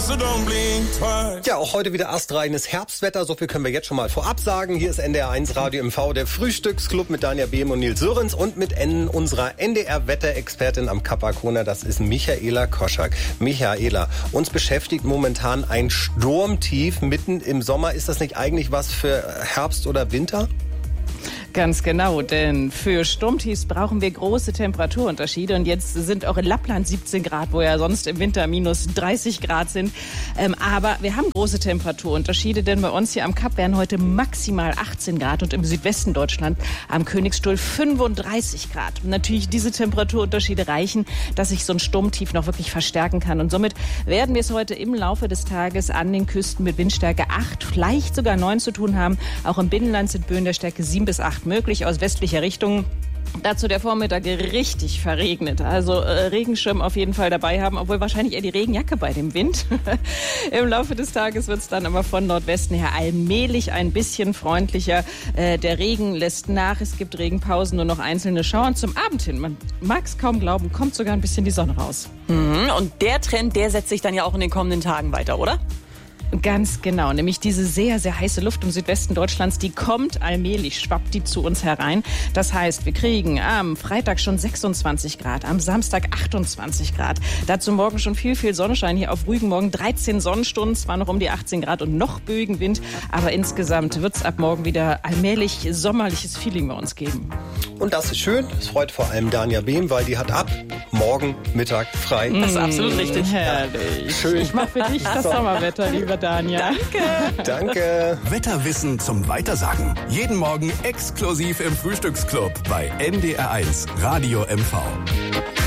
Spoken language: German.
so don't blink twice. Ja, auch heute wieder astreines Herbstwetter. So viel können wir jetzt schon mal vorab sagen. Hier ist NDR1 Radio MV, der Frühstücksclub mit Danja Behm und Nils Sörensen und mit unserer NDR-Wetterexpertin am Kapakona. Das ist Michaela Koschak. Michaela, uns beschäftigt momentan ein Sturmtief mitten im Sommer. Ist das nicht eigentlich was für Herbst oder Winter? Ganz genau, denn für Sturmtiefs brauchen wir große Temperaturunterschiede. Und jetzt sind auch in Lappland 17 Grad, wo ja sonst im Winter minus 30 Grad sind. Aber wir haben große Temperaturunterschiede, denn bei uns hier am Kap wären heute maximal 18 Grad und im Südwesten Deutschland am Königsstuhl 35 Grad. Und natürlich diese Temperaturunterschiede reichen, dass sich so ein Sturmtief noch wirklich verstärken kann. Und somit werden wir es heute im Laufe des Tages an den Küsten mit Windstärke 8, vielleicht sogar 9 zu tun haben. Auch im Binnenland sind Böen der Stärke 7 bis 8 möglich aus westlicher Richtung. Dazu der Vormittag richtig verregnet. Also Regenschirm auf jeden Fall dabei haben, obwohl wahrscheinlich eher die Regenjacke bei dem Wind. Im Laufe des Tages wird es dann aber von Nordwesten her allmählich ein bisschen freundlicher. Der Regen lässt nach, es gibt Regenpausen, nur noch einzelne Schauer. Und zum Abend hin, man mag es kaum glauben, kommt sogar ein bisschen die Sonne raus. Und der Trend, der setzt sich dann ja auch in den kommenden Tagen weiter, oder? Ganz genau, nämlich diese sehr, sehr heiße Luft im Südwesten Deutschlands, die kommt allmählich, schwappt die zu uns herein. Das heißt, wir kriegen am Freitag schon 26 Grad, am Samstag 28 Grad. Dazu morgen schon viel Sonnenschein hier auf Rügen. Morgen 13 Sonnenstunden, zwar noch um die 18 Grad und noch böigen Wind, aber insgesamt wird es ab morgen wieder allmählich sommerliches Feeling bei uns geben. Und das ist schön, das freut vor allem Danja Behm, weil die hat ab morgen Mittag frei. Das ist absolut richtig. Herrlich. Schön. Ich mache für dich das Sommerwetter, lieber Danja. Danke. Wetterwissen zum Weitersagen. Jeden Morgen exklusiv im Frühstücksclub bei NDR1 Radio MV.